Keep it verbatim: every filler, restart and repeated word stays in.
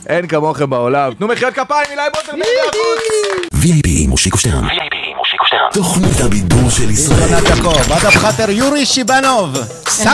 אין כמוכם בעולם. תנו מחיאות כפיים, אילי בוטר, מי בחוץ. וי איי פי עם מושיקו שטרן. וי איי פי עם מושיקו שטרן. תוכנית הבידור של ישראל. יונת יעקב, אדם חטר, יורי שיבנוב.